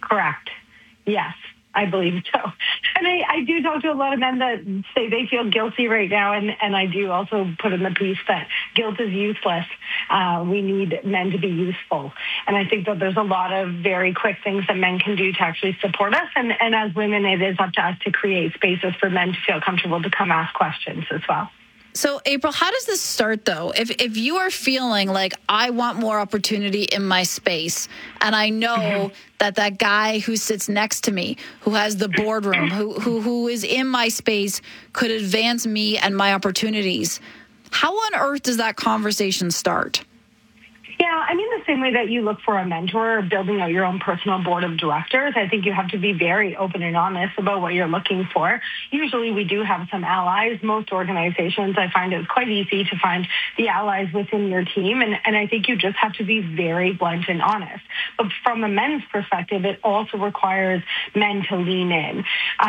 Correct. Yes, I believe so. And I do talk to a lot of men that say they feel guilty right now, and I do also put in the piece that guilt is useless. We need men to be useful. And I think that there's a lot of very quick things that men can do to actually support us. And as women, it is up to us to create spaces for men to feel comfortable to come ask questions as well. So, April, how does this start, though? If you are feeling like I want more opportunity in my space, and I know that guy who sits next to me, who has the boardroom, who is in my space, could advance me and my opportunities, how on earth does that conversation start? Yeah, I mean, the same way that you look for a mentor or building out your own personal board of directors, I think you have to be very open and honest about what you're looking for. Usually we do have some allies. Most organizations, I find it's quite easy to find the allies within your team. And I think you just have to be very blunt and honest. But from a men's perspective, it also requires men to lean in.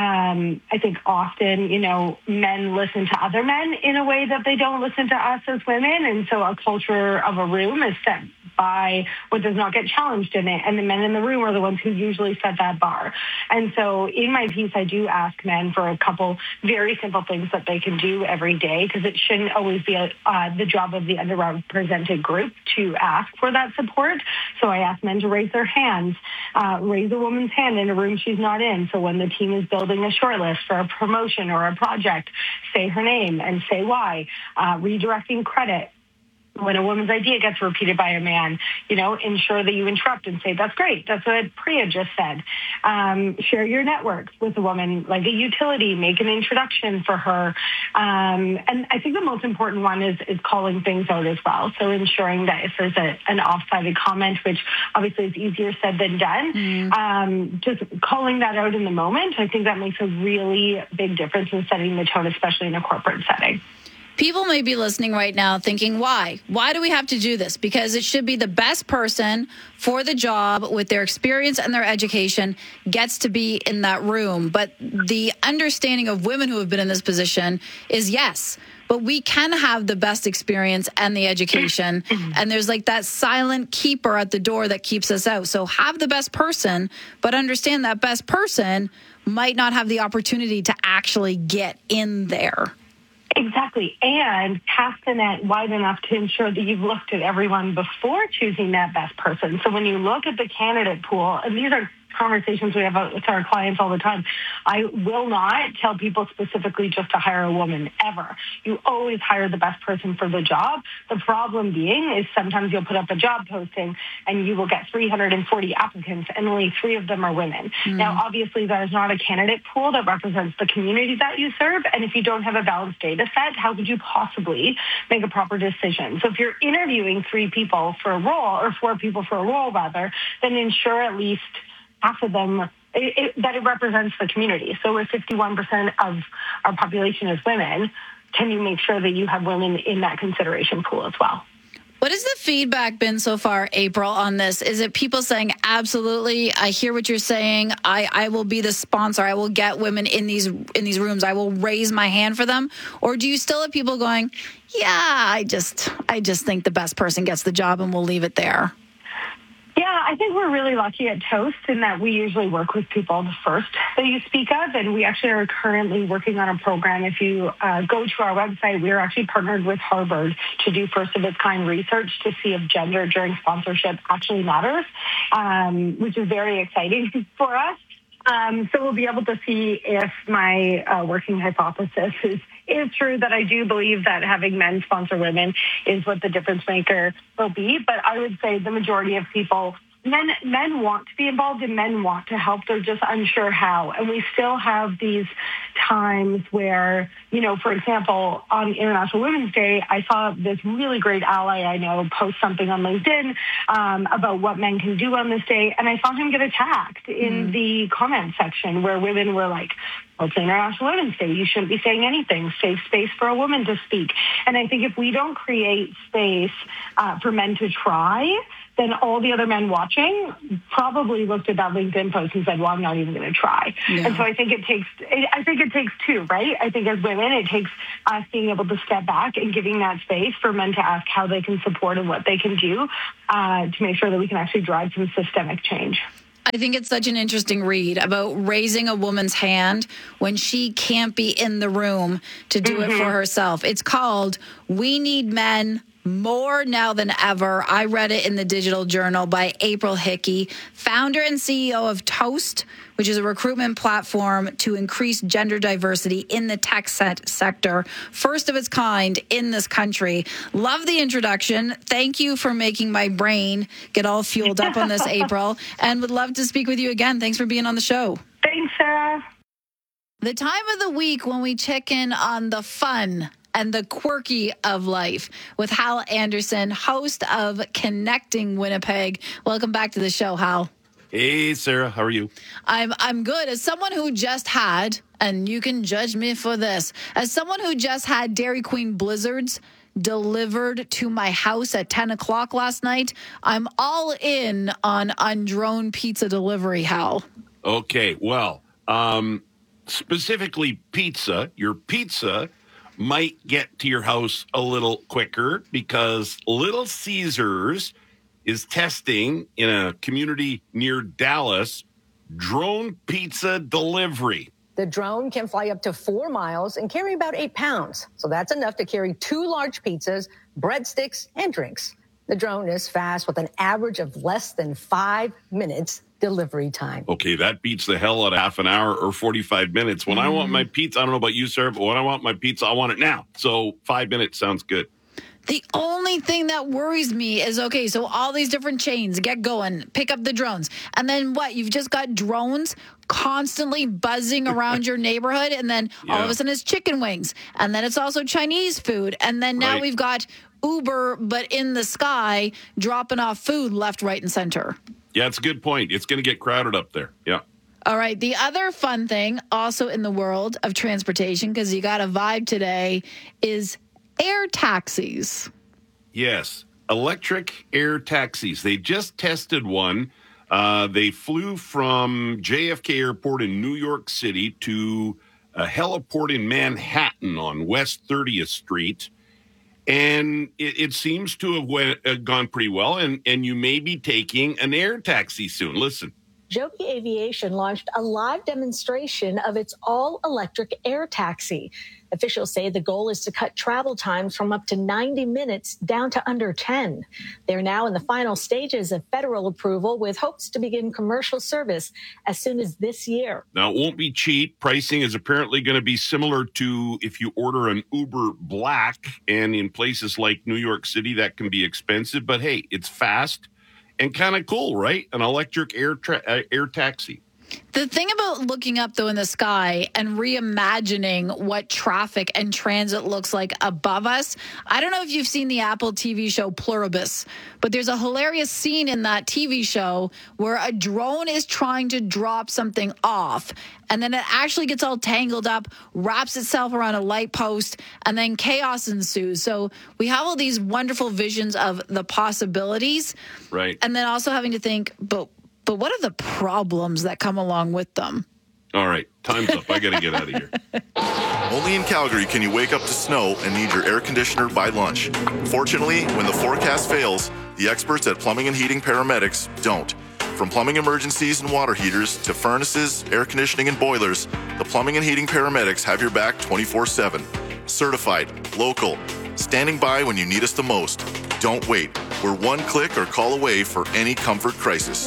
I think often, men listen to other men in a way that they don't listen to us as women. And so a culture of a room is set by what does not get challenged in it. And the men in the room are the ones who usually set that bar. And so in my piece, I do ask men for a couple very simple things that they can do every day, because it shouldn't always be the job of the underrepresented group to ask for that support. So I ask men to raise their hands, raise a woman's hand in a room she's not in. So when the team is building a shortlist for a promotion or a project, say her name and say why, redirecting credit. When a woman's idea gets repeated by a man, ensure that you interrupt and say, that's great. That's what Priya just said. Share your network with a woman, like a utility, make an introduction for her. And I think the most important one is calling things out as well. So ensuring that if there's an off-sided comment, which obviously is easier said than done, just calling that out in the moment, I think that makes a really big difference in setting the tone, especially in a corporate setting. People may be listening right now thinking, why? Why do we have to do this? Because it should be the best person for the job with their experience and their education gets to be in that room. But the understanding of women who have been in this position is yes, but we can have the best experience and the education. And there's like that silent keeper at the door that keeps us out. So have the best person, but understand that best person might not have the opportunity to actually get in there. Exactly. And cast the net wide enough to ensure that you've looked at everyone before choosing that best person. So when you look at the candidate pool, and these are conversations we have with our clients all the time, I will not tell people specifically just to hire a woman, ever. You always hire the best person for the job. The problem being is sometimes you'll put up a job posting and you will get 340 applicants and only 3 of them are women. Now, obviously, that is not a candidate pool that represents the community that you serve. And if you don't have a balanced data set, how could you possibly make a proper decision? So if you're interviewing 3 people for a role, or 4 people for a role, rather, then ensure at least half of them, that it represents the community. So if 51% of our population is women, can you make sure that you have women in that consideration pool as well? What has the feedback been so far, April, on this? Is it people saying, absolutely, I hear what you're saying, I will be the sponsor, I will get women in these rooms, I will raise my hand for them? Or do you still have people going, yeah, I just think the best person gets the job and we'll leave it there? Yeah, I think we're really lucky at Toast in that we usually work with people the first that you speak of, and we actually are currently working on a program. If you go to our website, we are actually partnered with Harvard to do first-of-its-kind research to see if gender during sponsorship actually matters, which is very exciting for us. So we'll be able to see if my working hypothesis is true, that I do believe that having men sponsor women is what the difference maker will be. But I would say the majority of people, men want to be involved and men want to help. They're just unsure how. And we still have these times where, for example, on International Women's Day, I saw this really great ally I know post something on LinkedIn about what men can do on this day. And I saw him get attacked in the comment section where women were like, well, it's International Women's Day. You shouldn't be saying anything. Safe space for a woman to speak. And I think if we don't create space for men to try, then all the other men watching probably looked at that LinkedIn post and said, well, I'm not even going to try. Yeah. And so I think it takes 2, right? I think as women, it takes us being able to step back and giving that space for men to ask how they can support and what they can do to make sure that we can actually drive some systemic change. I think it's such an interesting read about raising a woman's hand when she can't be in the room to do it for herself. It's called We Need Men More Now Than Ever. I read it in the Digital Journal by April Hickey, founder and CEO of Toast, which is a recruitment platform to increase gender diversity in the tech sector. First of its kind in this country. Love the introduction. Thank you for making my brain get all fueled up on this, April. And would love to speak with you again. Thanks for being on the show. Thanks, Sarah. The time of the week when we check in on the fun and the quirky of life with Hal Anderson, host of Connecting Winnipeg. Welcome back to the show, Hal. Hey, Sarah. How are you? I'm good. As someone who just had, and you can judge me for this, as someone who just had Dairy Queen Blizzards delivered to my house at 10 o'clock last night, I'm all in on drone pizza delivery, Hal. Okay. Well, specifically pizza. Your pizza might get to your house a little quicker because Little Caesars is testing in a community near Dallas drone pizza delivery. The drone can fly up to 4 miles and carry about 8 pounds. So that's enough to carry 2 large pizzas, breadsticks, and drinks. The drone is fast with an average of less than 5 minutes delivery time. Okay, that beats the hell out of half an hour or 45 minutes. When I want my pizza, I don't know about you, Sarah, but when I want my pizza, I want it now. So 5 minutes sounds good. The only thing that worries me is, okay, so all these different chains, get going, pick up the drones. And then what? You've just got drones constantly buzzing around your neighborhood. And then all of a sudden it's chicken wings. And then it's also Chinese food. And then now we've got Uber, but in the sky, dropping off food left, right, and center. Yeah, it's a good point. It's going to get crowded up there. Yeah. All right. The other fun thing also in the world of transportation, because you got a vibe today, is air taxis. Yes, electric air taxis. They just tested one. They flew from JFK Airport in New York City to a heliport in Manhattan on West 30th Street. And it seems to have gone pretty well. And you may be taking an air taxi soon. Listen. Joby Aviation launched a live demonstration of its all-electric air taxi. Officials say the goal is to cut travel times from up to 90 minutes down to under 10. They're now in the final stages of federal approval with hopes to begin commercial service as soon as this year. Now, it won't be cheap. Pricing is apparently going to be similar to if you order an Uber Black, and in places like New York City, that can be expensive. But hey, it's fast and kind of cool, right? An electric air taxi. The thing about looking up, though, in the sky and reimagining what traffic and transit looks like above us, I don't know if you've seen the Apple TV show Pluribus, but there's a hilarious scene in that TV show where a drone is trying to drop something off, and then it actually gets all tangled up, wraps itself around a light post, and then chaos ensues. So we have all these wonderful visions of the possibilities. Right. And then also having to think, but what are the problems that come along with them? All right, time's up. I got to get out of here. Only in Calgary can you wake up to snow and need your air conditioner by lunch. Fortunately, when the forecast fails, the experts at Plumbing and Heating Paramedics don't. From plumbing emergencies and water heaters to furnaces, air conditioning, and boilers, the Plumbing and Heating Paramedics have your back 24/7. Certified, local, standing by when you need us the most. Don't wait. We're one click or call away for any comfort crisis.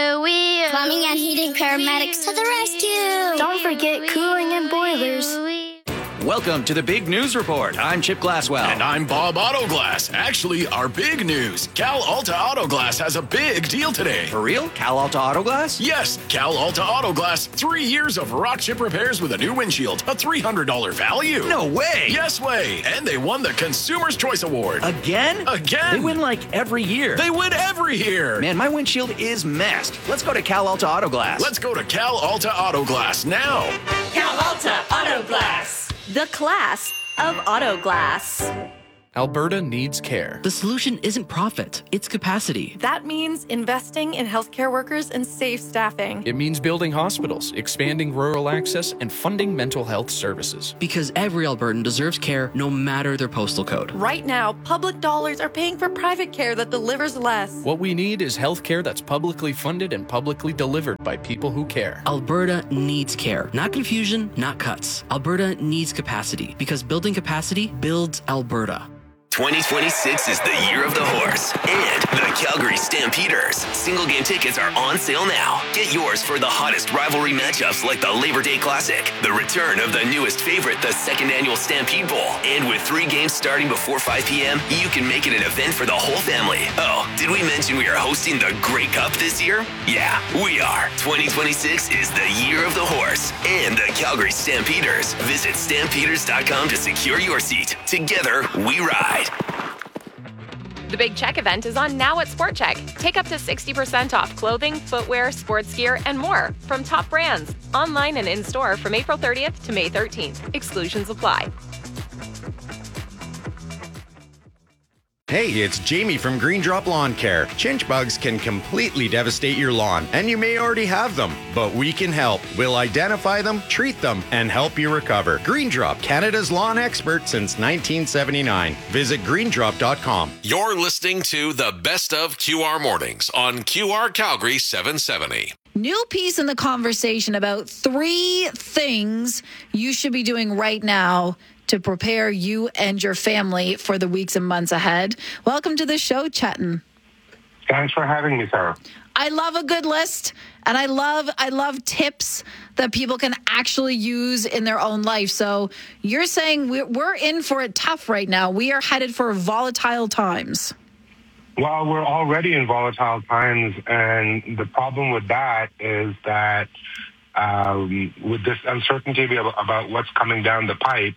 Plumbing and Heating Paramedics to the rescue. Don't forget cooling and boilers. Welcome to the Big News Report. I'm Chip Glasswell. And I'm Bob Autoglass. Actually, our big news. Cal Alta Autoglass has a big deal today. For real? Cal Alta Autoglass? Yes, Cal Alta Autoglass. 3 years of rock chip repairs with a new windshield. A $300 value. No way. Yes way. And they won the Consumer's Choice Award. Again? Again. They win like every year. They win every year. Man, my windshield is messed. Let's go to Cal Alta Autoglass. Let's go to Cal Alta Autoglass now. Cal Alta Autoglass. The class of auto glass. Alberta needs care. The solution isn't profit, it's capacity. That means investing in healthcare workers and safe staffing. It means building hospitals, expanding rural access, and funding mental health services. Because every Albertan deserves care no matter their postal code. Right now, public dollars are paying for private care that delivers less. What we need is health care that's publicly funded and publicly delivered by people who care. Alberta needs care. Not confusion, not cuts. Alberta needs capacity, because building capacity builds Alberta. 2026 is the year of the horse and the Calgary Stampeders. Single game tickets are on sale now. Get yours for the hottest rivalry matchups like the Labor Day Classic, the return of the newest favorite, the second annual Stampede Bowl. And with 3 games starting before 5 p.m., you can make it an event for the whole family. Oh, did we mention we are hosting the Grey Cup this year? Yeah, we are. 2026 is the year of the horse and the Calgary Stampeders. Visit stampeders.com to secure your seat. Together, we ride. The Big Check event is on now at Sport Check. Take up to 60% off clothing, footwear, sports gear, and more from top brands. Online and in-store from April 30th to May 13th. Exclusions apply. Hey, it's Jamie from Green Drop Lawn Care. Chinch bugs can completely devastate your lawn, and you may already have them, but we can help. We'll identify them, treat them, and help you recover. Green Drop, Canada's lawn expert since 1979. Visit greendrop.com. You're listening to the Best of QR Mornings on QR Calgary 770. New piece in the conversation about 3 things you should be doing right now to prepare you and your family for the weeks and months ahead. Welcome to the show, Chetan. Thanks for having me, Sarah. I love a good list, and I love tips that people can actually use in their own life. So you're saying we're in for it tough right now. We are headed for volatile times. Well, we're already in volatile times, and the problem with that is that with this uncertainty about what's coming down the pipe,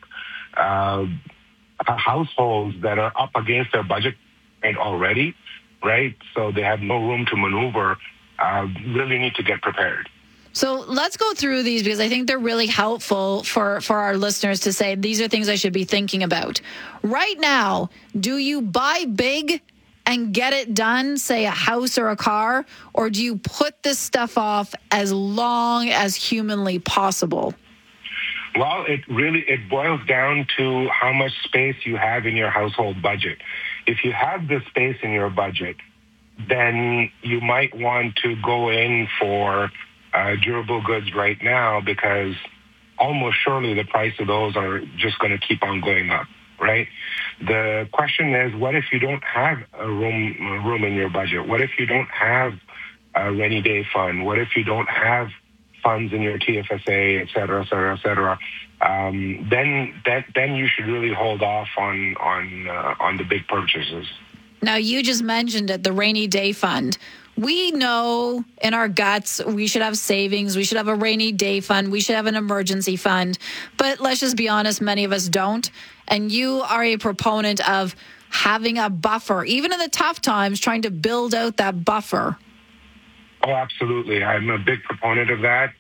households that are up against their budget already, right? So they have no room to maneuver, really need to get prepared. So let's go through these because I think they're really helpful for our listeners to say, these are things I should be thinking about. Right now, do you buy big and get it done, say a house or a car, or do you put this stuff off as long as humanly possible? Well, it boils down to how much space you have in your household budget. If you have the space in your budget, then you might want to go in for durable goods right now, because almost surely the price of those are just going to keep on going up, right? The question is, what if you don't have a room in your budget? What if you don't have a rainy day fund? What if you don't have funds in your TFSA, et cetera, et cetera, et cetera? Then you should really hold off on the big purchases. Now, you just mentioned it, the rainy day fund. We know in our guts we should have savings, we should have a rainy day fund, we should have an emergency fund. But let's just be honest, many of us don't. And you are a proponent of having a buffer, even in the tough times, trying to build out that buffer. Oh, absolutely. I'm a big proponent of that.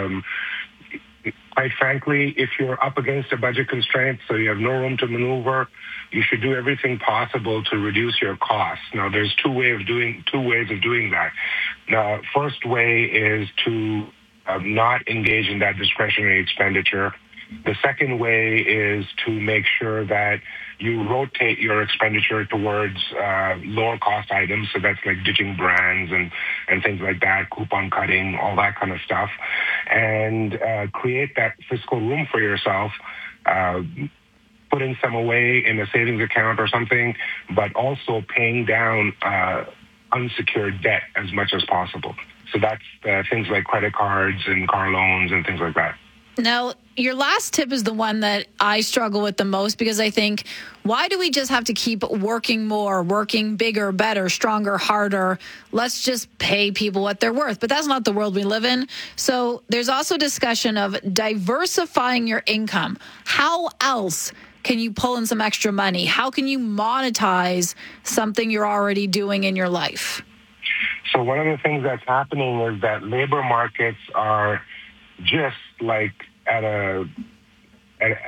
Quite frankly, if you're up against a budget constraint, so you have no room to maneuver, you should do everything possible to reduce your costs. Now, there's two ways of doing that. Now, first way is to not engage in that discretionary expenditure. The second way is to make sure that you rotate your expenditure towards lower cost items. So that's like ditching brands and things like that, coupon cutting, all that kind of stuff, and create that fiscal room for yourself, putting some away in a savings account or something, but also paying down unsecured debt as much as possible. So that's things like credit cards and car loans and things like that. Now, your last tip is the one that I struggle with the most, because I think, why do we just have to keep working more, working bigger, better, stronger, harder? Let's just pay people what they're worth. But that's not the world we live in. So there's also discussion of diversifying your income. How else can you pull in some extra money? How can you monetize something you're already doing in your life? So one of the things that's happening is that labor markets are just like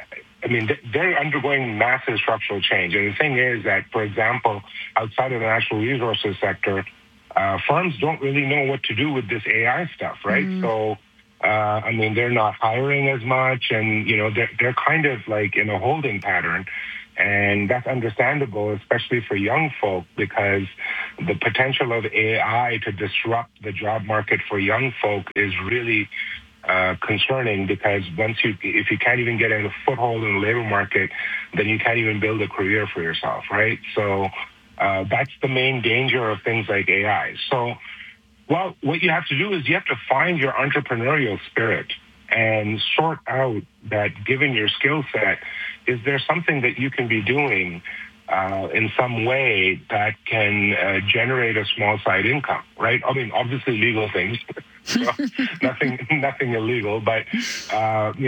I mean, they're undergoing massive structural change. And the thing is that, for example, outside of the natural resources sector, firms don't really know what to do with this AI stuff, right? So, I mean, they're not hiring as much, and, you know, they're kind of like in a holding pattern. And that's understandable, especially for young folk, because the potential of AI to disrupt the job market for young folk is really concerning, because if you can't even get a foothold in the labor market, then you can't even build a career for yourself, right? So that's the main danger of things like AI. So, well, what you have to do is you have to find your entrepreneurial spirit and sort out that, given your skill set, is there something that you can be doing in some way that can generate a small side income, right? I mean, obviously legal things, nothing illegal, but you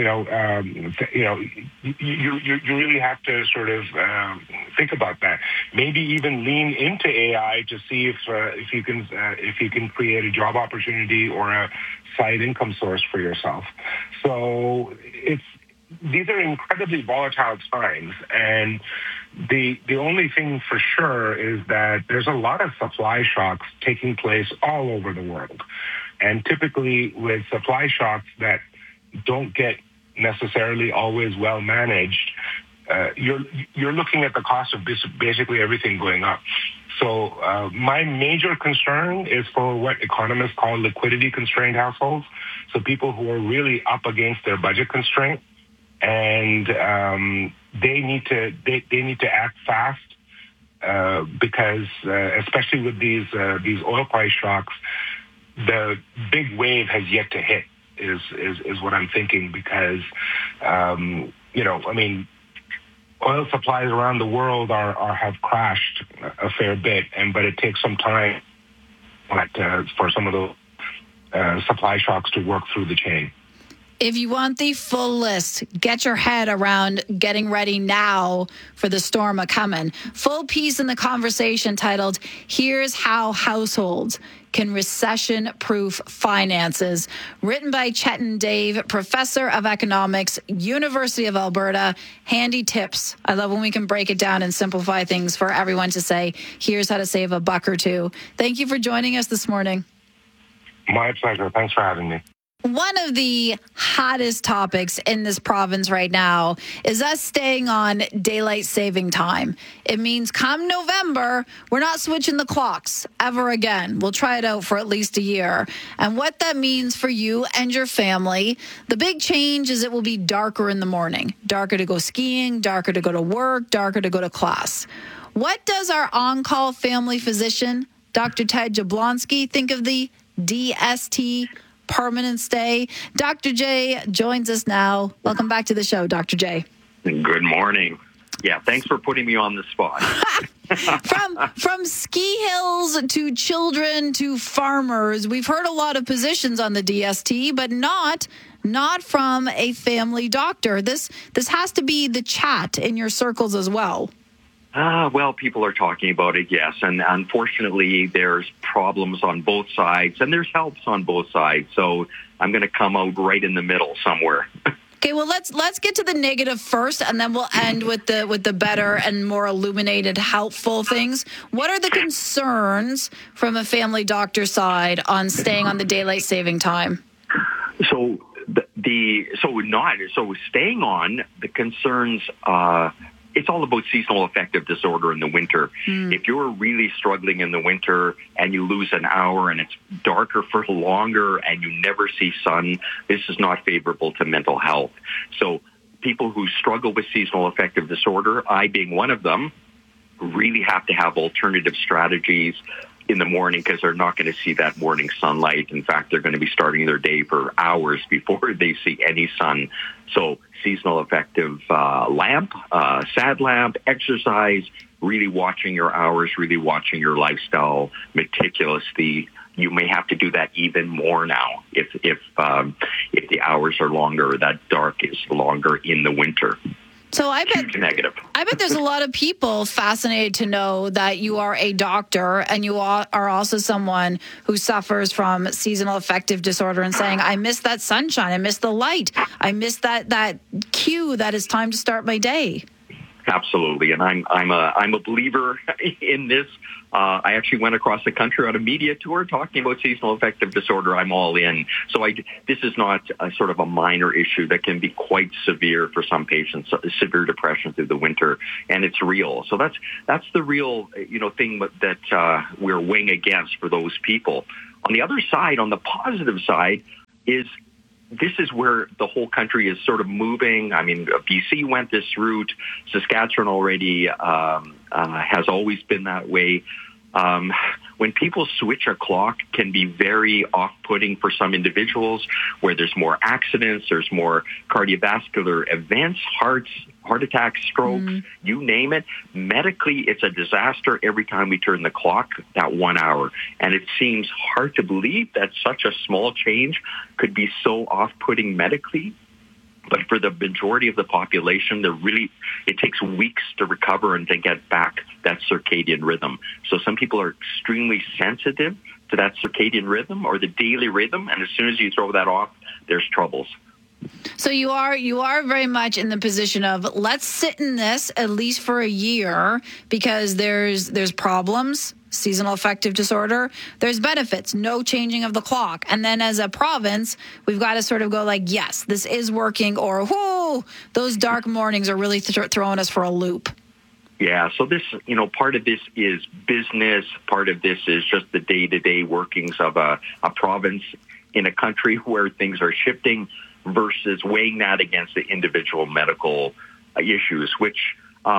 really have to sort of think about that. Maybe even lean into AI to see if you can create a job opportunity or a side income source for yourself. So these are incredibly volatile times, and the only thing for sure is that there's a lot of supply shocks taking place all over the world. And typically with supply shocks that don't get necessarily always well managed, you're looking at the cost of basically everything going up. So my major concern is for what economists call liquidity-constrained households, so people who are really up against their budget constraint. And they need to act fast because, especially with these oil price shocks, the big wave has yet to hit. Is what I'm thinking, because I mean, oil supplies around the world have crashed a fair bit, but it takes some time for some of the supply shocks to work through the chain. If you want the full list, get your head around getting ready now for the storm a-coming. Full piece in the conversation titled, "Here's How Households Can Recession-Proof Finances," written by Chetan Dave, professor of economics, University of Alberta. Handy tips. I love when we can break it down and simplify things for everyone to say, here's how to save a buck or two. Thank you for joining us this morning. My pleasure. Thanks for having me. One of the hottest topics in this province right now is us staying on daylight saving time. It means come November, we're not switching the clocks ever again. We'll try it out for at least a year. And what that means for you and your family, the big change is it will be darker in the morning. Darker to go skiing, darker to go to work, darker to go to class. What does our on-call family physician, Dr. Ted Jablonski, think of the DST permanent stay? Dr. J joins us now. Welcome back to the show, Dr. J. Good morning. Yeah, thanks for putting me on the spot. From ski hills to children to farmers, we've heard a lot of positions on the DST, but not from a family doctor. This has to be the chat in your circles as well. Well, people are talking about it, yes. And unfortunately, there's problems on both sides, and there's helps on both sides. So I'm going to come out right in the middle somewhere. Okay, well, let's get to the negative first, and then we'll end with the better and more illuminated, helpful things. What are the concerns from a family doctor side on staying on the daylight saving time? So staying on the concerns. It's all about seasonal affective disorder in the winter. If you're really struggling in the winter and you lose an hour and it's darker for longer and you never see sun, this is not favorable to mental health. So people who struggle with seasonal affective disorder, I being one of them, really have to have alternative strategies in the morning because they're not going to see that morning sunlight. In fact, they're going to be starting their day for hours before they see any sun. So seasonal affective lamp, SAD lamp, exercise, really watching your hours, really watching your lifestyle meticulously. You may have to do that even more now if the hours are longer, or that dark is longer in the winter. So I bet there's a lot of people fascinated to know that you are a doctor and you are also someone who suffers from seasonal affective disorder and saying, I miss that sunshine, I miss the light, I miss that cue that it's time to start my day. Absolutely, and I'm a believer in this. I actually went across the country on a media tour talking about seasonal affective disorder. I'm all in. So this is not a sort of a minor issue that can be quite severe for some patients, severe depression through the winter, and it's real. So that's the real thing that we're weighing against for those people. On the other side, on the positive side, is this is where the whole country is sort of moving. I mean, BC went this route. Saskatchewan already has always been that way. When people switch a clock can be very off-putting for some individuals, where there's more accidents, there's more cardiovascular events, heart attacks, strokes, you name it. Medically, it's a disaster every time we turn the clock that 1 hour. And it seems hard to believe that such a small change could be so off-putting medically. But for the majority of the population, it takes weeks to recover and to get back that circadian rhythm. So some people are extremely sensitive to that circadian rhythm or the daily rhythm, and as soon as you throw that off, there's troubles. So you are very much in the position of, let's sit in this at least for a year, because there's problems. Seasonal affective disorder, there's benefits, no changing of the clock. And then as a province, we've got to sort of go like, yes, this is working, or, whoo, those dark mornings are really throwing us for a loop. Yeah, so this, part of this is business. Part of this is just the day-to-day workings of a province in a country where things are shifting, versus weighing that against the individual medical issues, which,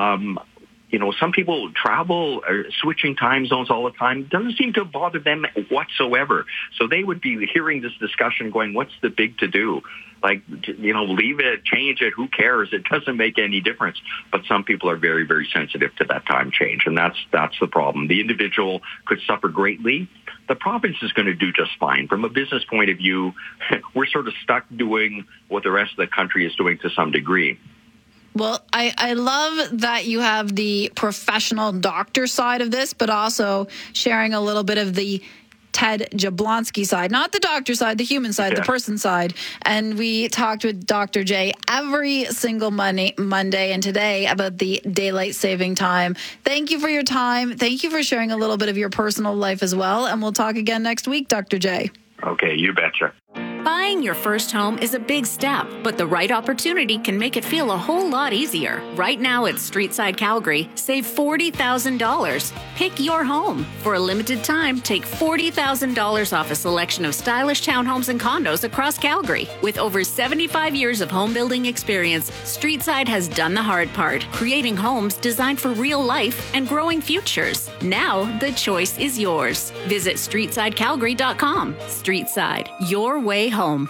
some people travel or switching time zones all the time. It doesn't seem to bother them whatsoever. So they would be hearing this discussion going, what's the big to-do? Like, leave it, change it, who cares? It doesn't make any difference. But some people are very, very sensitive to that time change, and that's the problem. The individual could suffer greatly. The province is going to do just fine. From a business point of view, we're sort of stuck doing what the rest of the country is doing to some degree. Well, I love that you have the professional doctor side of this, but also sharing a little bit of the Ted Jablonski side, not the doctor side, the human side, the person side. And we talked with Dr. J every single Monday and today about the daylight saving time. Thank you for your time. Thank you for sharing a little bit of your personal life as well. And we'll talk again next week, Dr. J. Okay, you betcha. Buying your first home is a big step, but the right opportunity can make it feel a whole lot easier. Right now at Streetside Calgary, save $40,000. Pick your home. For a limited time, take $40,000 off a selection of stylish townhomes and condos across Calgary. With over 75 years of home building experience, Streetside has done the hard part, creating homes designed for real life and growing futures. Now, the choice is yours. Visit StreetsideCalgary.com. Streetside, your way home.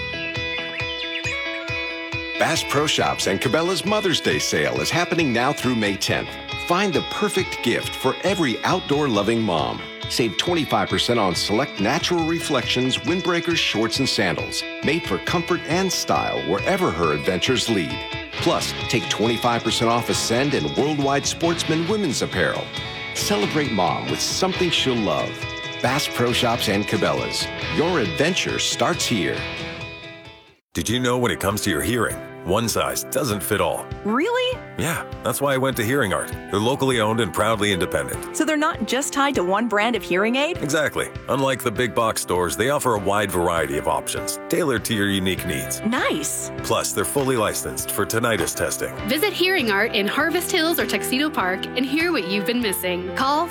Bass Pro Shops and Cabela's Mother's Day sale is happening now through May 10th. Find the perfect gift for every outdoor-loving mom. Save 25% on select Natural Reflections windbreakers, shorts, and sandals, made for comfort and style wherever her adventures lead. Plus, take 25% off Ascend and Worldwide Sportsman women's apparel. Celebrate mom with something she'll love. Bass Pro Shops and Cabela's. Your adventure starts here. Did you know when it comes to your hearing, one size doesn't fit all? Really? Yeah, that's why I went to Hearing Art. They're locally owned and proudly independent. So they're not just tied to one brand of hearing aid? Exactly. Unlike the big box stores, they offer a wide variety of options, tailored to your unique needs. Nice. Plus, they're fully licensed for tinnitus testing. Visit Hearing Art in Harvest Hills or Tuxedo Park and hear what you've been missing. Call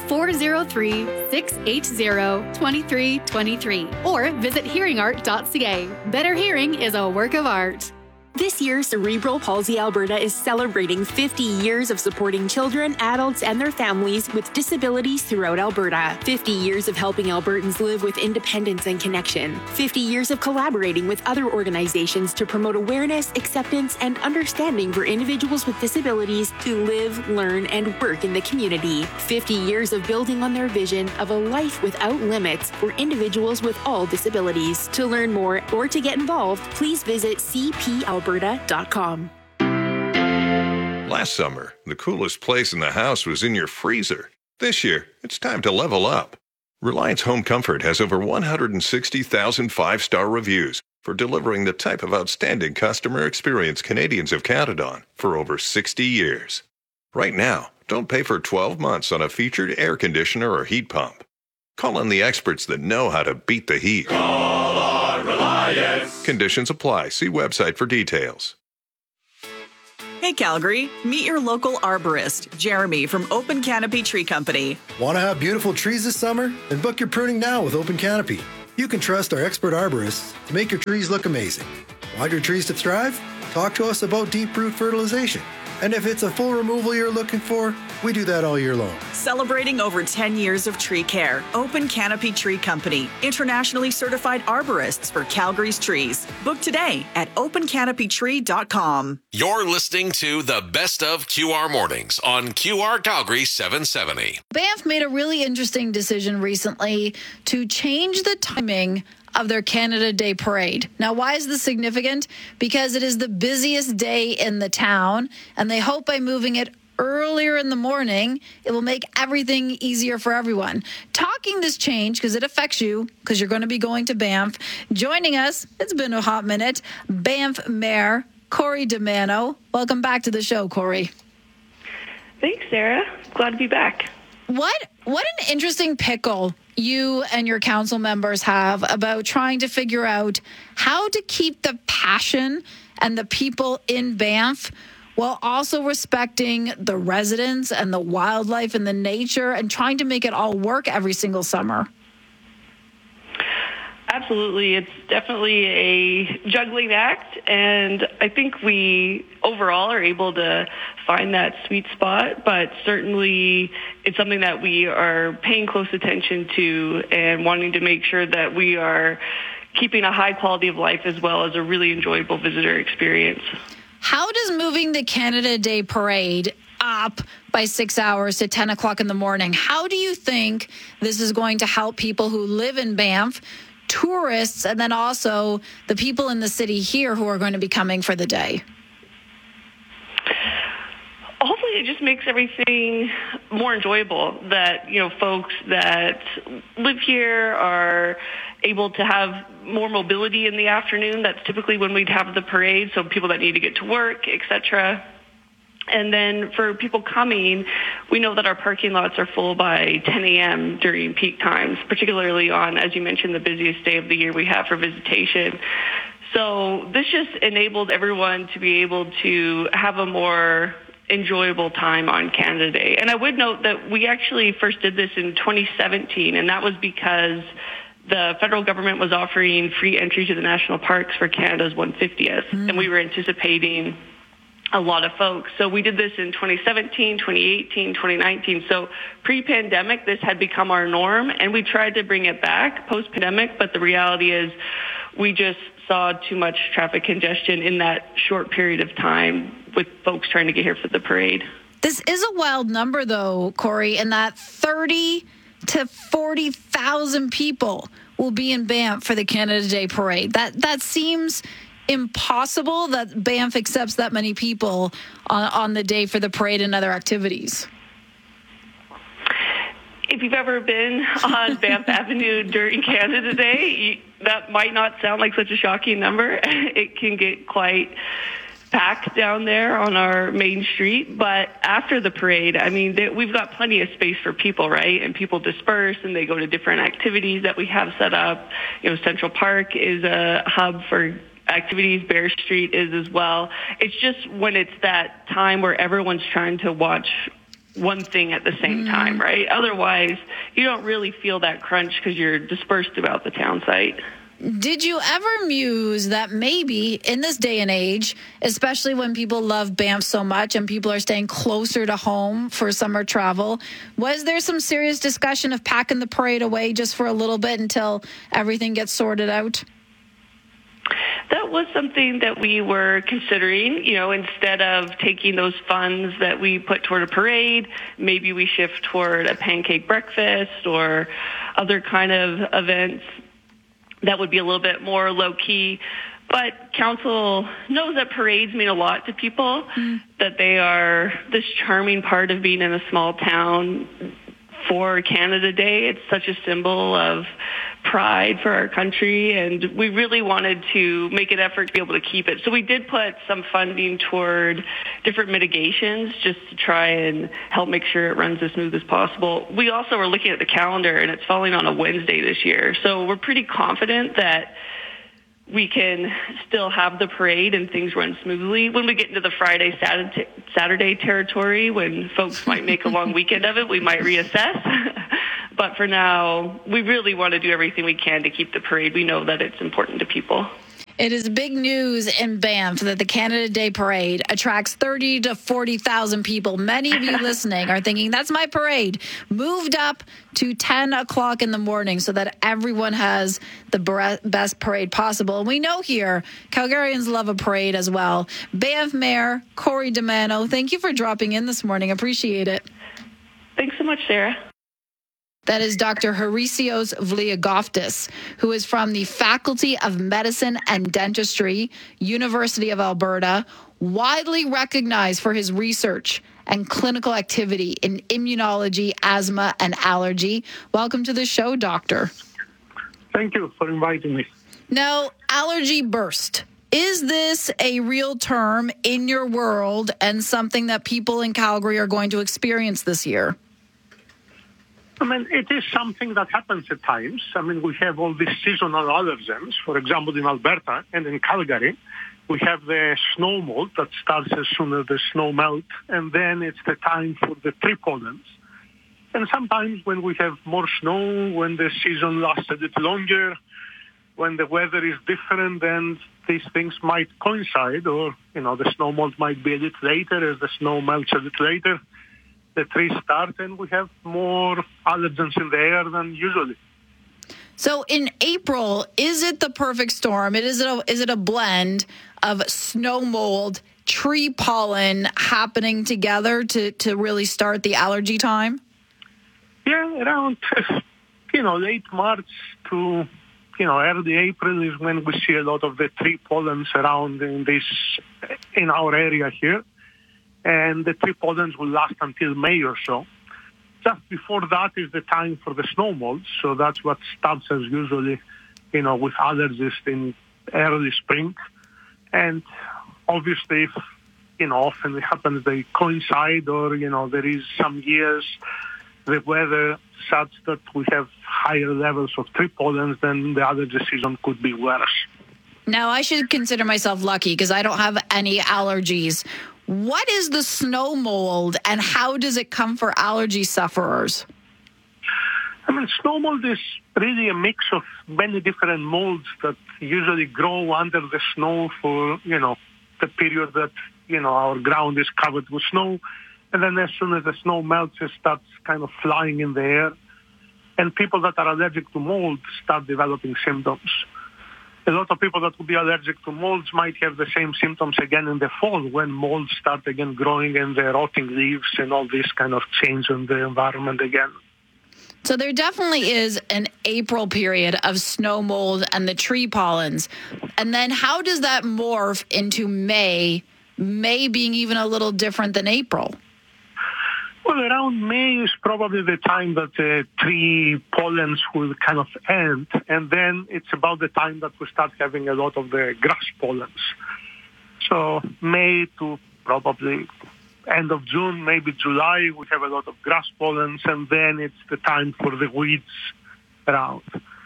403-680-2323 or visit hearingart.ca. Better hearing is a work of art. This year, Cerebral Palsy Alberta is celebrating 50 years of supporting children, adults, and their families with disabilities throughout Alberta. 50 years of helping Albertans live with independence and connection. 50 years of collaborating with other organizations to promote awareness, acceptance, and understanding for individuals with disabilities to live, learn, and work in the community. 50 years of building on their vision of a life without limits for individuals with all disabilities. To learn more or to get involved, please visit cpalberta.com. Last summer, the coolest place in the house was in your freezer. This year, it's time to level up. Reliance Home Comfort has over 160,000 five-star reviews, for delivering the type of outstanding customer experience Canadians have counted on for over 60 years. Right now, don't pay for 12 months on a featured air conditioner or heat pump. Call on the experts that know how to beat the heat. Call on Reliance. Conditions apply. See website for details. Hey Calgary, meet your local arborist, Jeremy from Open Canopy Tree Company. Want to have beautiful trees this summer? Then book your pruning now with Open Canopy. You can trust our expert arborists to make your trees look amazing. Want your trees to thrive? Talk to us about deep root fertilization. And if it's a full removal you're looking for, we do that all year long. Celebrating over 10 years of tree care, Open Canopy Tree Company, internationally certified arborists for Calgary's trees. Book today at opencanopytree.com. You're listening to the Best of QR Mornings on QR Calgary 770. Banff made a really interesting decision recently to change the timing of their Canada Day Parade. Now, why is this significant? Because it is the busiest day in the town, and they hope by moving it earlier in the morning, it will make everything easier for everyone. Talking this change, because it affects you, because you're going to be going to Banff. Joining us, it's been a hot minute, Banff Mayor Corey DiManno. Welcome back to the show, Corey. Thanks, Sarah. Glad to be back. What an interesting pickle you and your council members have about trying to figure out how to keep the passion and the people in Banff while also respecting the residents and the wildlife and the nature and trying to make it all work every single summer. Absolutely. It's definitely a juggling act, and I think we overall are able to find that sweet spot, but certainly it's something that we are paying close attention to and wanting to make sure that we are keeping a high quality of life as well as a really enjoyable visitor experience. How does moving the Canada Day Parade up by 6 hours to 10 o'clock in the morning, how do you think this is going to help people who live in Banff, tourists, and then also the people in the city here who are going to be coming for the day? Hopefully it just makes everything more enjoyable, that, you know, folks that live here are able to have more mobility in the afternoon. That's typically when we'd have the parade, so people that need to get to work, etc. And then for people coming, we know that our parking lots are full by 10 a.m. during peak times, particularly on, as you mentioned, the busiest day of the year we have for visitation. So this just enabled everyone to be able to have a more enjoyable time on Canada Day. And I would note that we actually first did this in 2017, and that was because the federal government was offering free entry to the national parks for Canada's 150th, and we were anticipating a lot of folks. So we did this in 2017, 2018, 2019. So pre-pandemic, this had become our norm, and we tried to bring it back post-pandemic, but the reality is we just saw too much traffic congestion in that short period of time with folks trying to get here for the parade. This is a wild number, though, Corey, in that 30 to 40,000 people will be in Banff for the Canada Day Parade. That seems impossible that Banff accepts that many people on the day for the parade and other activities. If you've ever been on Banff Avenue during Canada Day, that might not sound like such a shocking number. It can get quite packed down there on our main street, but after the parade, I mean, we've got plenty of space for people, right? And people disperse and they go to different activities that we have set up. You know, Central Park is a hub for activities, Bear Street is as well. It's just when it's that time where everyone's trying to watch one thing at the same time, right? Otherwise, you don't really feel that crunch because you're dispersed throughout the town site. Did you ever muse that maybe in this day and age, especially when people love Banff so much and people are staying closer to home for summer travel, was there some serious discussion of packing the parade away just for a little bit until everything gets sorted out? That was something that we were considering, you know, instead of taking those funds that we put toward a parade, maybe we shift toward a pancake breakfast or other kind of events that would be a little bit more low-key. But council knows that parades mean a lot to people, that they are this charming part of being in a small town for Canada Day. It's such a symbol of pride for our country, and we really wanted to make an effort to be able to keep it. So we did put some funding toward different mitigations just to try and help make sure it runs as smooth as possible. We also are looking at the calendar, and it's falling on a Wednesday this year. So we're pretty confident that we can still have the parade and things run smoothly. When we get into the Friday, Saturday territory, when folks might make a long weekend of it, we might reassess. But for now, we really want to do everything we can to keep the parade. We know that it's important to people. It is big news in Banff that the Canada Day Parade attracts 30 to 40,000 people. Many of you listening are thinking, that's my parade. Moved up to 10 o'clock in the morning so that everyone has the best parade possible. And we know here, Calgarians love a parade as well. Banff Mayor Corey DeMano, thank you for dropping in this morning. Appreciate it. Thanks so much, Sarah. That is Dr. Harisios Vliagoftis, who is from the Faculty of Medicine and Dentistry, University of Alberta, widely recognized for his research and clinical activity in immunology, asthma, and allergy. Welcome to the show, Doctor. Thank you for inviting me. Now, allergy burst. Is this a real term in your world and something that people in Calgary are going to experience this year? I mean, it is something that happens at times. I mean, we have all these seasonal allergens. For example, in Alberta and in Calgary, we have the snow mold that starts as soon as the snow melts, and then it's the time for the tree pollens. And sometimes when we have more snow, when the season lasts a little longer, when the weather is different, then these things might coincide, or, the snow mold might be a little later as the snow melts a little later. The trees start, and we have more allergens in the air than usually. So in April, is it the perfect storm? Is it a blend of snow mold, tree pollen happening together to really start the allergy time? Yeah, around, late March to, early April is when we see a lot of the tree pollens around in our area here. And the tree pollens will last until May or so. Just before that is the time for the snow molds, so that's what starts us usually, with allergies in early spring. And obviously, if, often it happens they coincide, or, there is some years the weather such that we have higher levels of tree pollens, then the allergy season could be worse. Now, I should consider myself lucky because I don't have any allergies. What is the snow mold, and how does it come for allergy sufferers? I mean, snow mold is really a mix of many different molds that usually grow under the snow for, the period that, our ground is covered with snow. And then as soon as the snow melts, it starts kind of flying in the air. And people that are allergic to mold start developing symptoms. A lot of people that will be allergic to molds might have the same symptoms again in the fall when molds start again growing and the rotting leaves and all this kind of change in the environment again. So there definitely is an April period of snow mold and the tree pollens. And then how does that morph into May being even a little different than April? Well, around May is probably the time that the tree pollens will kind of end, and then it's about the time that we start having a lot of the grass pollens. So May to probably end of June, maybe July, we have a lot of grass pollens, and then it's the time for the weeds around.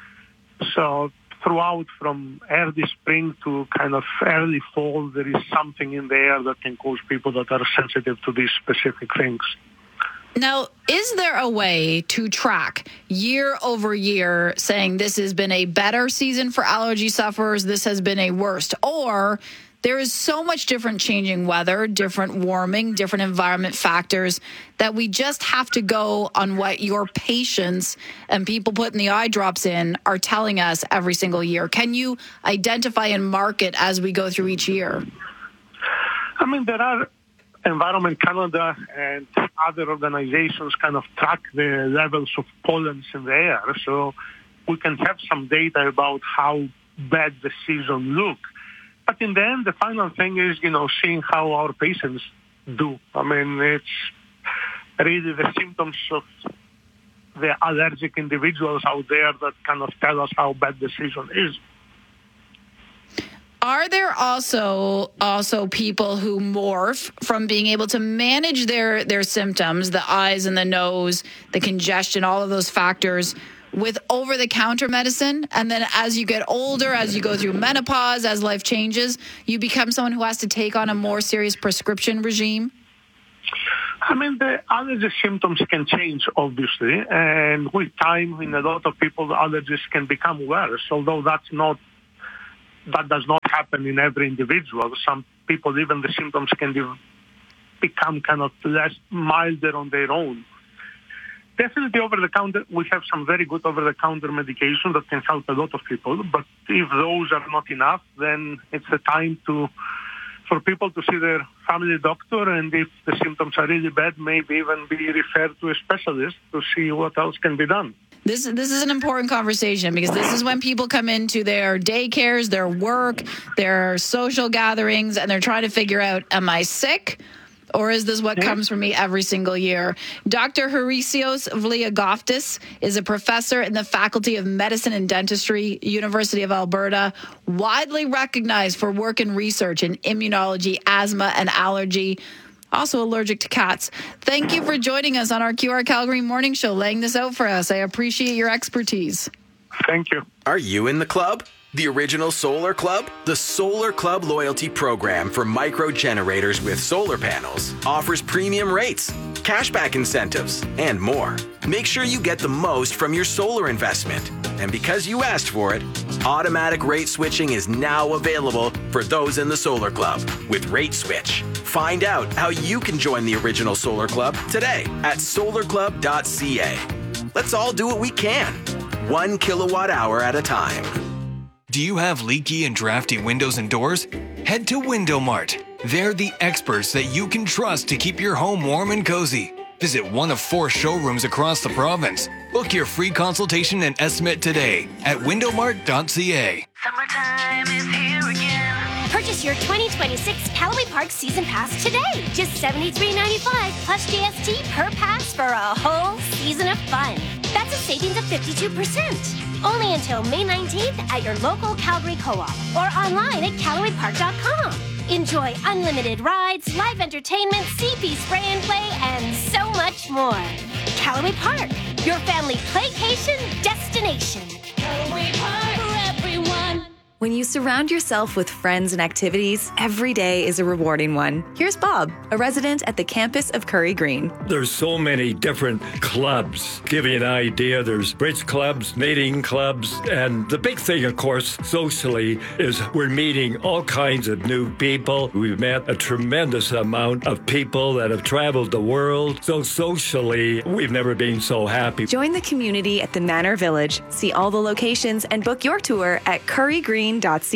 So throughout from early spring to kind of early fall, there is something in the air that can cause people that are sensitive to these specific things. Now, is there a way to track year over year saying this has been a better season for allergy sufferers, this has been a worst? Or there is so much different changing weather, different warming, different environment factors that we just have to go on what your patients and people putting the eye drops in are telling us every single year? Can you identify and mark it as we go through each year? I mean, there are Environment Canada and other organizations kind of track the levels of pollens in the air. So we can have some data about how bad the season look. But in the end, the final thing is, seeing how our patients do. I mean, it's really the symptoms of the allergic individuals out there that kind of tell us how bad the season is. Are there also people who morph from being able to manage their symptoms, the eyes and the nose, the congestion, all of those factors, with over-the-counter medicine? And then as you get older, as you go through menopause, as life changes, you become someone who has to take on a more serious prescription regime? I mean, the allergy symptoms can change, obviously, and with time, in a lot of people, the allergies can become worse, although that does not happen in every individual. Some people, even the symptoms can become kind of less milder on their own. Definitely over-the-counter, we have some very good over-the-counter medication that can help a lot of people, but if those are not enough, then it's the time for people to see their family doctor, and if the symptoms are really bad, maybe even be referred to a specialist to see what else can be done. This is an important conversation because this is when people come into their daycares, their work, their social gatherings, and they're trying to figure out, am I sick? Or is this what comes from me every single year? Dr. Harisios Vliagoftis is a professor in the Faculty of Medicine and Dentistry, University of Alberta, widely recognized for work and research in immunology, asthma, and allergy, also allergic to cats. Thank you for joining us on our QR Calgary Morning Show, laying this out for us. I appreciate your expertise. Thank you. Are you in the club? The original Solar Club? The Solar Club loyalty program for micro generators with solar panels offers premium rates, cashback incentives, and more. Make sure you get the most from your solar investment. And because you asked for it, automatic rate switching is now available for those in the Solar Club with Rate Switch. Find out how you can join the original Solar Club today at solarclub.ca. Let's all do what we can, 1 kilowatt hour at a time. Do you have leaky and drafty windows and doors? Head to Window Mart. They're the experts that you can trust to keep your home warm and cozy. Visit one of 4 showrooms across the province. Book your free consultation and estimate today at windowmart.ca. Summertime is here again. Purchase your 2026 Callaway Park Season Pass today. Just $73.95 plus GST per pass for a whole season of fun. That's a savings of 52%. Only until May 19th at your local Calgary Co-op or online at CallawayPark.com. Enjoy unlimited rides, live entertainment, CP spray and play, and so much more. Callaway Park, your family playcation destination. Callaway Park for everyone. When you surround yourself with friends and activities, every day is a rewarding one. Here's Bob, a resident at the campus of Curry Green. There's so many different clubs. Give you an idea, there's bridge clubs, knitting clubs, and the big thing, of course, socially, is we're meeting all kinds of new people. We've met a tremendous amount of people that have traveled the world. So socially, we've never been so happy. Join the community at the Manor Village. See all the locations and book your tour at currygreen.ca.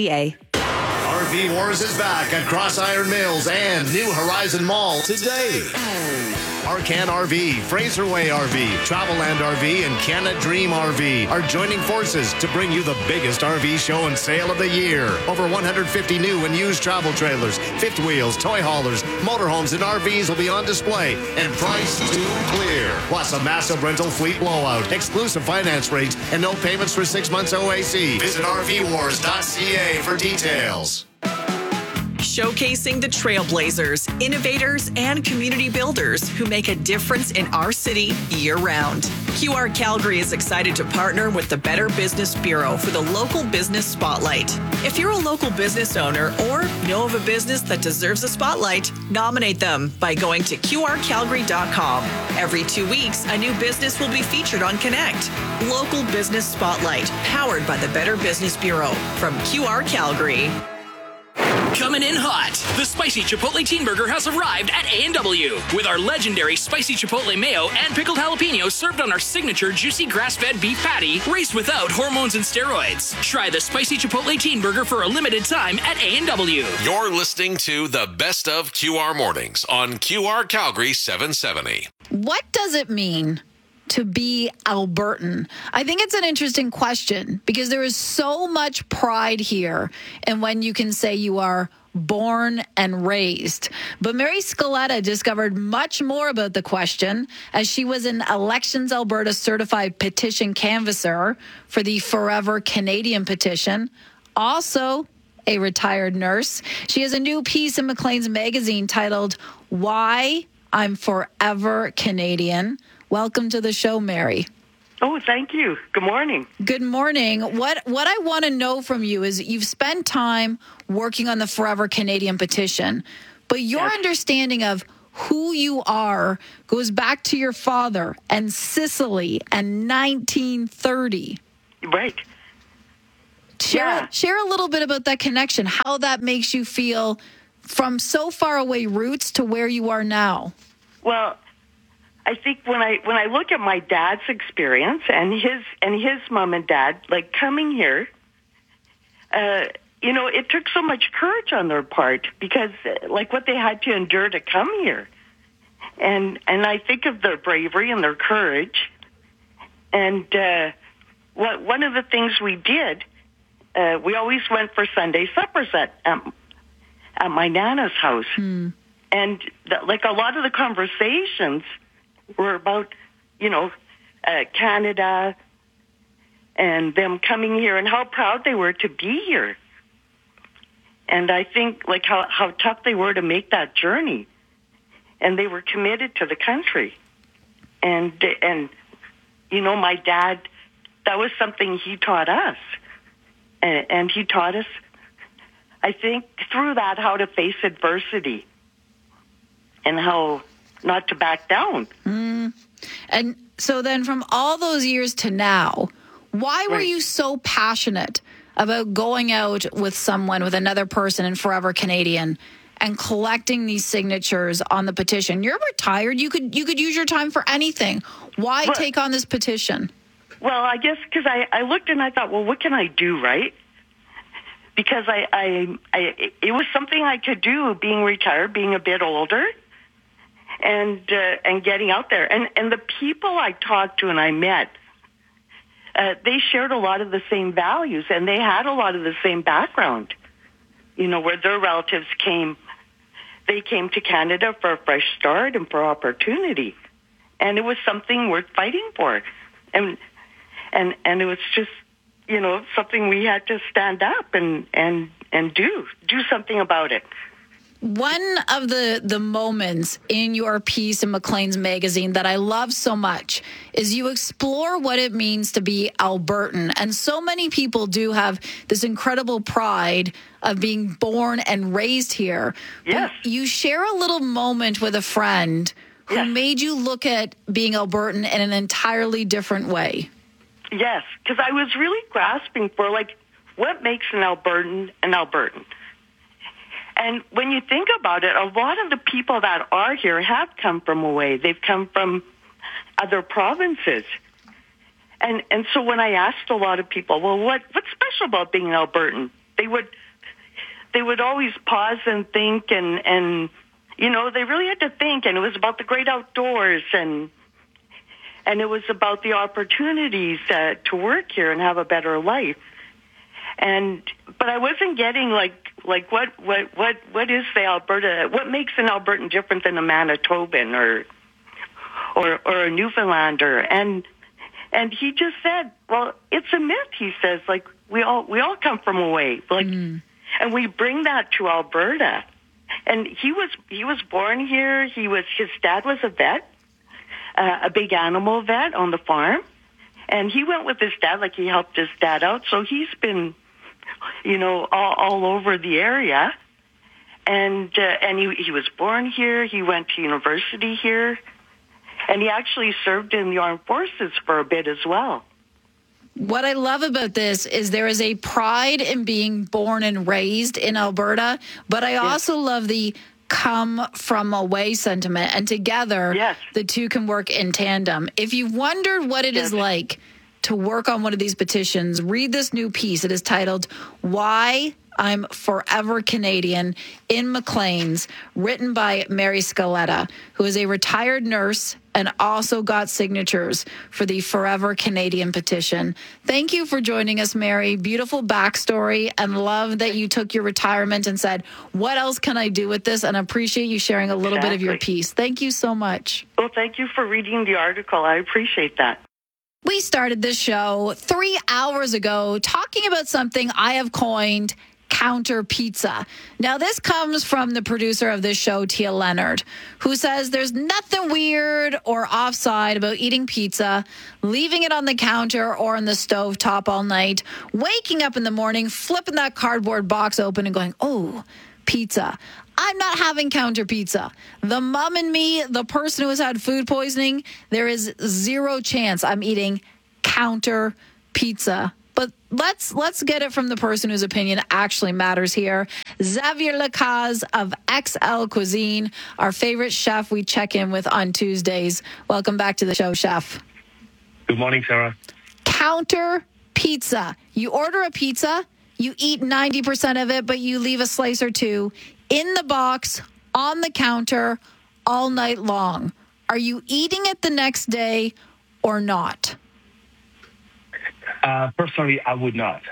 RV Wars is back at Cross Iron Mills and New Horizon Mall today. Arcan RV, Fraser Way RV, Travelland RV, and Canada Dream RV are joining forces to bring you the biggest RV show and sale of the year. Over 150 new and used travel trailers, fifth wheels, toy haulers, motorhomes, and RVs will be on display and priced to clear. Plus a massive rental fleet blowout, exclusive finance rates, and no payments for 6 months OAC. Visit RVWars.ca for details. Showcasing the trailblazers, innovators, and community builders who make a difference in our city year-round. QR Calgary is excited to partner with the Better Business Bureau for the Local Business Spotlight. If you're a local business owner or know of a business that deserves a spotlight, nominate them by going to QRCalgary.com. Every 2 weeks, a new business will be featured on Connect. Local Business Spotlight, powered by the Better Business Bureau from QR Calgary. Coming in hot, the Spicy Chipotle Teen Burger has arrived at A&W with our legendary Spicy Chipotle Mayo and pickled jalapenos served on our signature juicy grass-fed beef patty raised without hormones and steroids. Try the Spicy Chipotle Teen Burger for a limited time at A&W. You're listening to the Best of QR Mornings on QR Calgary 770. What does it mean to be Albertan? I think it's an interesting question because there is so much pride here in when you can say you are born and raised. But Mary Scaletta discovered much more about the question as she was an Elections Alberta certified petition canvasser for the Forever Canadian petition. Also a retired nurse. She has a new piece in Maclean's magazine titled Why I'm Forever Canadian. Welcome to the show, Mary. Oh, thank you. Good morning. Good morning. What I want to know from you is you've spent time working on the Forever Canadian petition, but your understanding of who you are goes back to your father and Sicily and 1930. Right. Share a little bit about that connection, how that makes you feel from so far away roots to where you are now. Well, I think when I look at my dad's experience and his mom and dad, like coming here, it took so much courage on their part because like what they had to endure to come here. And I think of their bravery and their courage. And one of the things we did, we always went for Sunday suppers at my Nana's house. And like a lot of the conversations were about, Canada and them coming here and how proud they were to be here. And I think like how tough they were to make that journey. And they were committed to the country. And my dad, that was something he taught us. And he taught us, I think, through that, how to face adversity and how not to back down. And so then from all those years to now, why were you so passionate about going out with someone, with another person in Forever Canadian and collecting these signatures on the petition? You're retired. You could use your time for anything. Why take on this petition? Well, I guess because I looked and I thought, well, what can I do, right? Because it was something I could do, being retired, being a bit older, and getting out there. And the people I talked to and I met, they shared a lot of the same values, and they had a lot of the same background. Where their relatives came, they came to Canada for a fresh start and for opportunity, and it was something worth fighting for. And it was just, something we had to stand up and do something about it. One of the moments in your piece in Maclean's magazine that I love so much is you explore what it means to be Albertan. And so many people do have this incredible pride of being born and raised here. Yes. But you share a little moment with a friend who made you look at being Albertan in an entirely different way. Yes, because I was really grasping for, what makes an Albertan an Albertan? And when you think about it, a lot of the people that are here have come from away. They've come from other provinces. And so when I asked a lot of people, well, what's special about being an Albertan? They would always pause and think and they really had to think, and it was about the great outdoors and it was about the opportunities to work here and have a better life. But I wasn't getting what is the Alberta? What makes an Albertan different than a Manitoban or a Newfoundlander? And he just said, well, it's a myth. He says, we all come from away, and we bring that to Alberta. And he was born here. His dad was a vet. A big animal vet on the farm, and he went with his dad, he helped his dad out. So he's been, all over the area, and he was born here. He went to university here, and he actually served in the armed forces for a bit as well. What I love about this is there is a pride in being born and raised in Alberta, but I also love the come from away sentiment, and together the two can work in tandem. If you've wondered what it is like to work on one of these petitions, read this new piece. It is titled Why I'm Forever Canadian in Maclean's, written by Mary Scaletta, who is a retired nurse and also got signatures for the Forever Canadian petition. Thank you for joining us, Mary. Beautiful backstory, and love that you took your retirement and said, what else can I do with this? And I appreciate you sharing a little bit of your piece. Thank you so much. Well, thank you for reading the article. I appreciate that. We started this show 3 hours ago talking about something I have coined counter pizza. Now, this comes from the producer of this show, Tia Leonard, who says there's nothing weird or offside about eating pizza, leaving it on the counter or on the stovetop all night, waking up in the morning, flipping that cardboard box open and going, oh, pizza. I'm not having counter pizza. The mom in me, the person who has had food poisoning, there is zero chance I'm eating counter pizza. But let's get it from the person whose opinion actually matters here. Xavier Lacaze of XL Cuisine, our favorite chef we check in with on Tuesdays. Welcome back to the show, chef. Good morning, Sarah. Counter pizza. You order a pizza, you eat 90% of it, but you leave a slice or two in the box, on the counter, all night long. Are you eating it the next day or not? Personally, I would not.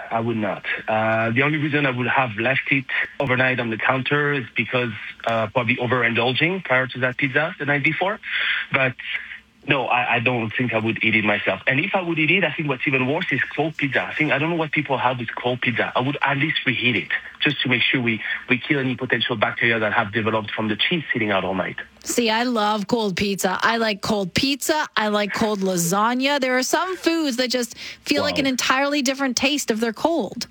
The only reason I would have left it overnight on the counter is because probably overindulging prior to that pizza the night before. But no, I don't think I would eat it myself. And if I would eat it, I think what's even worse is cold pizza. I don't know what people have with cold pizza. I would at least reheat it just to make sure we kill any potential bacteria that have developed from the cheese sitting out all night. See, I love cold pizza. I like cold pizza. I like cold lasagna. There are some foods that just feel like an entirely different taste if they're cold.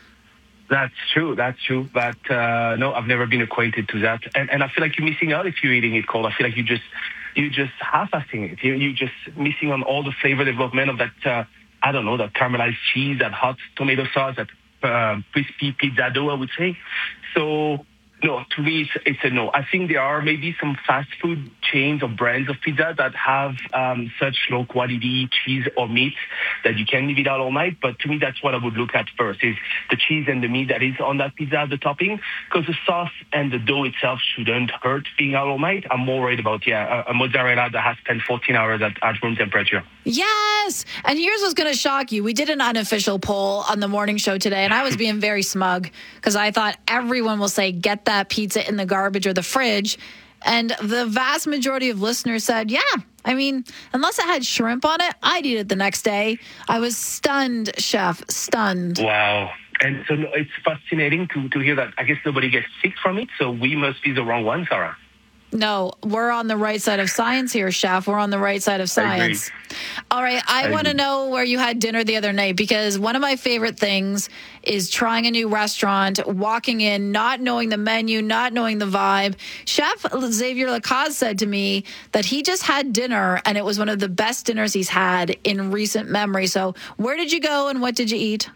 That's true. But no, I've never been acquainted to that. And I feel like you're missing out if you're eating it cold. I feel like you're just half-assing it. You're just missing on all the flavor development of that, that caramelized cheese, that hot tomato sauce, that crispy pizza dough, I would say. So, no, to me, it's a no. I think there are maybe some fast food chains or brands of pizza that have such low quality cheese or meat that you can leave it out all night. But to me, that's what I would look at first, is the cheese and the meat that is on that pizza, the topping, because the sauce and the dough itself shouldn't hurt being out all night. I'm more worried about, a mozzarella that has spent 14 hours at room temperature. Yes! And here's what's going to shock you. We did an unofficial poll on the morning show today, and I was being very smug because I thought everyone will say, get that pizza in the garbage or the fridge. And the vast majority of listeners said, yeah, I mean, unless it had shrimp on it, I'd eat it the next day. I was stunned, chef, stunned. Wow. And so it's fascinating to hear that. I guess nobody gets sick from it, so we must be the wrong ones, Sarah. No, we're on the right side of science here, chef. We're on the right side of science. All right, I want to know where you had dinner the other night, because one of my favorite things is trying a new restaurant, walking in, not knowing the menu, not knowing the vibe. Chef Xavier Lacaze said to me that he just had dinner, and it was one of the best dinners he's had in recent memory. So where did you go, and what did you eat?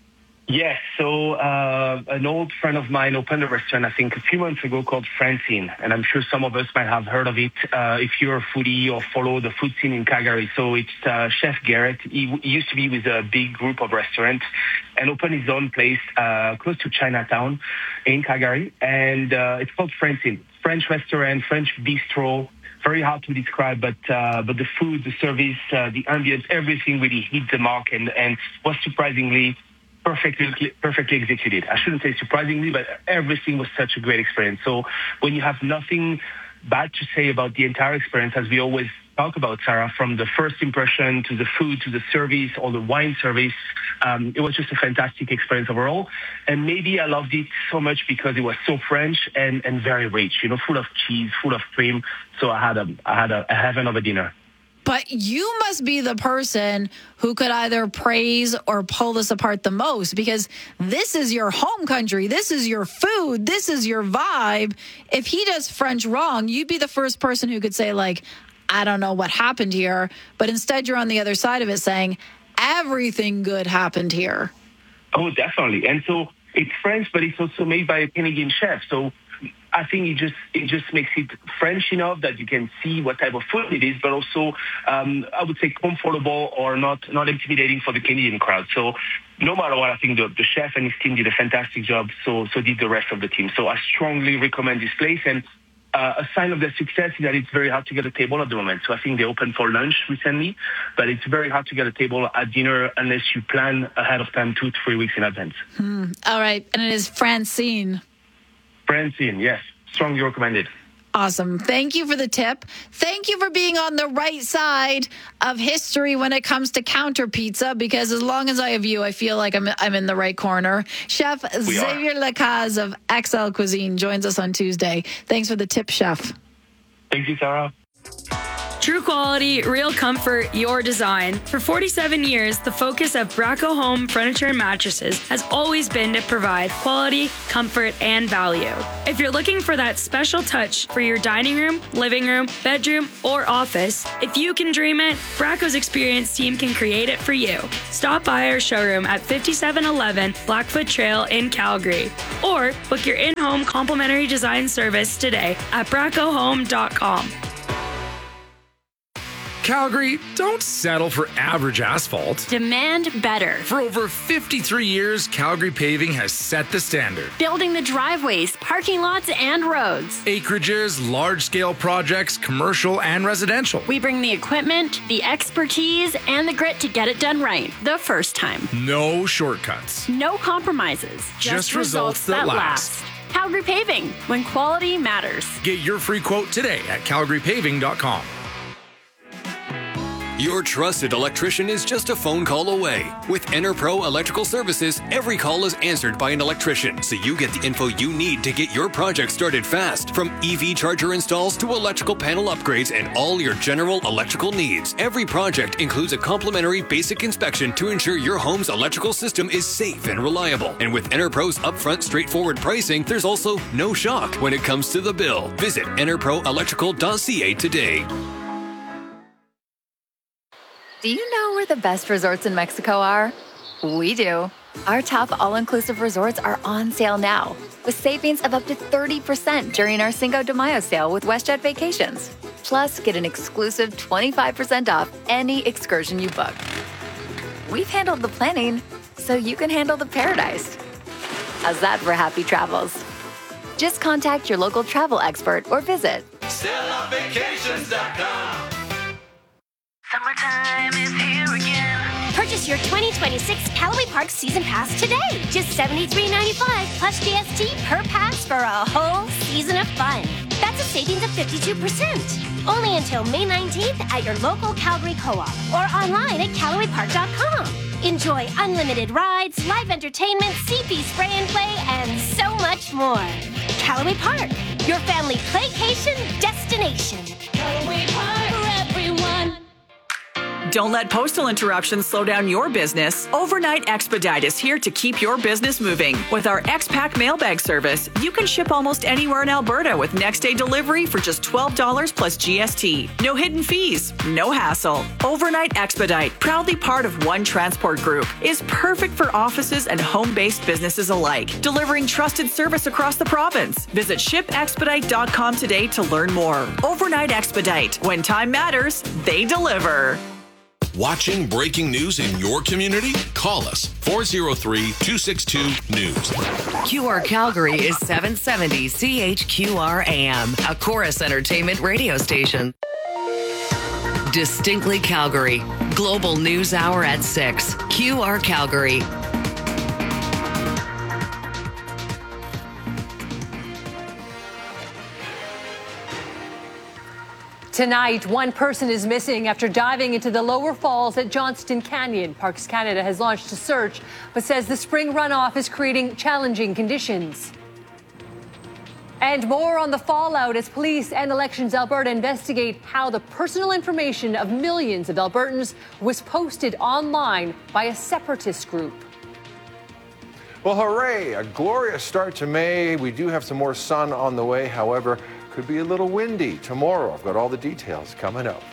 Yes, so an old friend of mine opened a restaurant, I think, a few months ago called Francine, and I'm sure some of us might have heard of it if you're a foodie or follow the food scene in Calgary. So it's Chef Garrett. He used to be with a big group of restaurants and opened his own place close to Chinatown in Calgary, and it's called Francine. French restaurant, French bistro. Very hard to describe, but the food, the service, the ambience, everything really hit the mark and was surprisingly perfectly executed. I shouldn't say surprisingly, but everything was such a great experience. So when you have nothing bad to say about the entire experience, as we always talk about, Sarah, from the first impression to the food to the service or the wine service, it was just a fantastic experience overall. And maybe I loved it so much because it was so French and very rich, full of cheese, full of cream. So I had a heaven of a dinner. But you must be the person who could either praise or pull this apart the most, because this is your home country. This is your food. This is your vibe. If he does French wrong, you'd be the first person who could say, like, I don't know what happened here. But instead, you're on the other side of it saying everything good happened here. Oh, definitely. And so it's French, but it's also made by a Canadian chef. So I think it just makes it French enough that you can see what type of food it is, but also I would say comfortable or not intimidating for the Canadian crowd. So no matter what, I think the chef and his team did a fantastic job. So did the rest of the team. So I strongly recommend this place. And a sign of their success is that it's very hard to get a table at the moment. So I think they opened for lunch recently, but it's very hard to get a table at dinner unless you plan ahead of time 2-3 weeks in advance. All right. And it is Francine. Francine, yes. Strongly recommended. Awesome. Thank you for the tip. Thank you for being on the right side of history when it comes to counter pizza, because as long as I have you, I feel like I'm in the right corner. Chef Xavier Lacaze of XL Cuisine joins us on Tuesday. Thanks for the tip, Chef. Thank you, Sarah. True quality, real comfort, your design. For 47 years, the focus of Braco Home Furniture and Mattresses has always been to provide quality, comfort, and value. If you're looking for that special touch for your dining room, living room, bedroom, or office, if you can dream it, Braco's experienced team can create it for you. Stop by our showroom at 5711 Blackfoot Trail in Calgary, or book your in-home complimentary design service today at bracohome.com. Calgary, don't settle for average asphalt. Demand better. For over 53 years, Calgary Paving has set the standard. Building the driveways, parking lots, and roads. Acreages, large-scale projects, commercial and residential. We bring the equipment, the expertise, and the grit to get it done right the first time. No shortcuts. No compromises. Just results that last. Calgary Paving, when quality matters. Get your free quote today at calgarypaving.com. Your trusted electrician is just a phone call away. With EnerPro Electrical Services, every call is answered by an electrician, so you get the info you need to get your project started fast. From EV charger installs to electrical panel upgrades and all your general electrical needs. Every project includes a complimentary basic inspection to ensure your home's electrical system is safe and reliable. And with EnerPro's upfront, straightforward pricing, there's also no shock when it comes to the bill. Visit enerproelectrical.ca today. Do you know where the best resorts in Mexico are? We do. Our top all-inclusive resorts are on sale now, with savings of up to 30% during our Cinco de Mayo sale with WestJet Vacations. Plus, get an exclusive 25% off any excursion you book. We've handled the planning, so you can handle the paradise. How's that for happy travels? Just contact your local travel expert or visit StellaVacations.com. Summertime is here again. Purchase your 2026 Callaway Park Season Pass today. Just $73.95 plus GST per pass for a whole season of fun. That's a savings of 52%. Only until May 19th at your local Calgary Co-op or online at CallawayPark.com. Enjoy unlimited rides, live entertainment, CP spray and play, and so much more. Callaway Park, your family playcation destination. Callaway Park for everyone. Don't let postal interruptions slow down your business. Overnight Expedite is here to keep your business moving. With our X-Pack mailbag service, you can ship almost anywhere in Alberta with next-day delivery for just $12 plus GST. No hidden fees, no hassle. Overnight Expedite, proudly part of One Transport Group, is perfect for offices and home-based businesses alike, delivering trusted service across the province. Visit shipexpedite.com today to learn more. Overnight Expedite. When time matters, they deliver. Watching breaking news in your community? Call us 403-262-NEWS. QR Calgary is 770 CHQR AM, a Chorus Entertainment radio station. Distinctly Calgary. Global News Hour at 6. QR Calgary. Tonight, one person is missing after diving into the lower falls at Johnston Canyon. Parks Canada has launched a search, but says the spring runoff is creating challenging conditions. And more on the fallout as Police and Elections Alberta investigate how the personal information of millions of Albertans was posted online by a separatist group. Well, hooray, a glorious start to May. We do have some more sun on the way, however, could be a little windy tomorrow. I've got all the details coming up.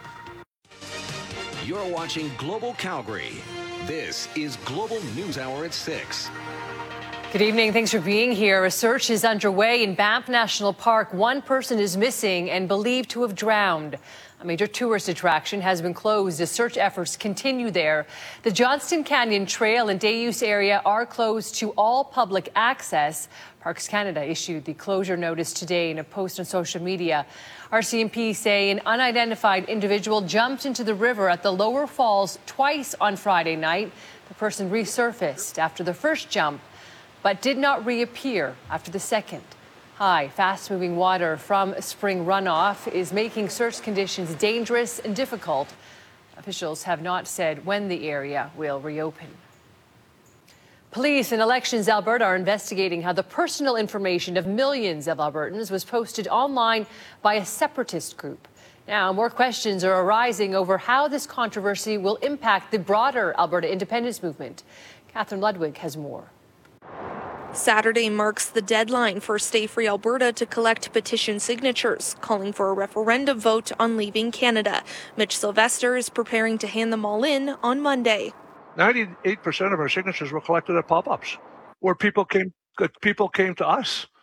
You're watching Global Calgary. This is Global News Hour at 6. Good evening. Thanks for being here. A search is underway in Banff National Park. One person is missing and believed to have drowned. A major tourist attraction has been closed as search efforts continue there. The Johnston Canyon Trail and day use area are closed to all public access. Parks Canada issued the closure notice today in a post on social media. RCMP say an unidentified individual jumped into the river at the Lower Falls twice on Friday night. The person resurfaced after the first jump, but did not reappear after the second. High, fast-moving water from spring runoff is making search conditions dangerous and difficult. Officials have not said when the area will reopen. Police in Elections Alberta are investigating how the personal information of millions of Albertans was posted online by a separatist group. Now, more questions are arising over how this controversy will impact the broader Alberta independence movement. Catherine Ludwig has more. Saturday marks the deadline for Stay Free Alberta to collect petition signatures, calling for a referendum vote on leaving Canada. Mitch Sylvester is preparing to hand them all in on Monday. 98% of our signatures were collected at pop-ups, where people came to us